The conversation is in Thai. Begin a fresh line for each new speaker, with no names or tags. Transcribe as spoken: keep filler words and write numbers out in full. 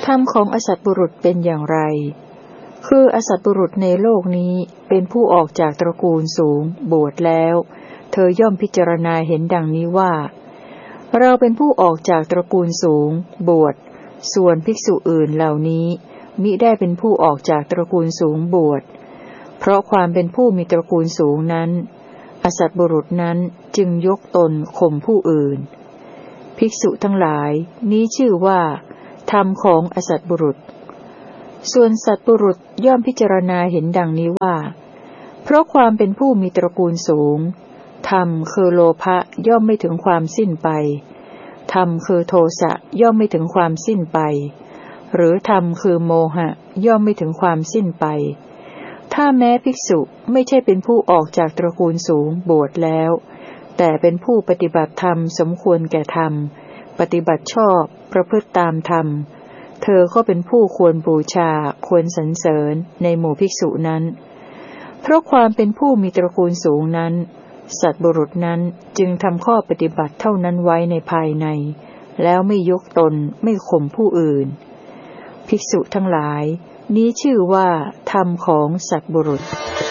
ธรรมของอสัตบุรุษเป็นอย่างไรคืออสัตบุรุษในโลกนี้เป็นผู้ออกจากตระกูลสูงบวชแล้วเธอย่อมพิจารณาเห็นดังนี้ว่าเราเป็นผู้ออกจากตระกูลสูงบวชส่วนภิกษุอื่นเหล่านี้มิได้เป็นผู้ออกจากตระกูลสูงบวชเพราะความเป็นผู้มีตระกูลสูงนั้นอสัตบุรุษนั้นจึงยกตนข่มผู้อื่นภิกษุทั้งหลายนี้ชื่อว่าธรรมของอสัตบุรุษส่วนสัตบุรุษย่อมพิจารณาเห็นดังนี้ว่าเพราะความเป็นผู้มีตระกูลสูงธรรมคือโลภะย่อมไม่ถึงความสิ้นไปธรรมคือโทสะย่อมไม่ถึงความสิ้นไปหรือธรรมคือโมหะย่อมไม่ถึงความสิ้นไปถ้าแม้ภิกษุไม่ใช่เป็นผู้ออกจากตระกูลสูงบวชแล้วแต่เป็นผู้ปฏิบัติธรรมสมควรแก่ธรรมปฏิบัติชอบประพฤติตามธรรมเธอก็เป็นผู้ควรบูชาควรสรรเสริญในหมู่ภิกษุนั้นเพราะความเป็นผู้มีตระกูลสูงนั้นสัตบุรุษนั้นจึงทำข้อปฏิบัติเท่านั้นไว้ในภายในแล้วไม่ยกตนไม่ข่มผู้อื่นภิกษุทั้งหลายนี้ชื่อว่าธรรมของสัตบุรุษ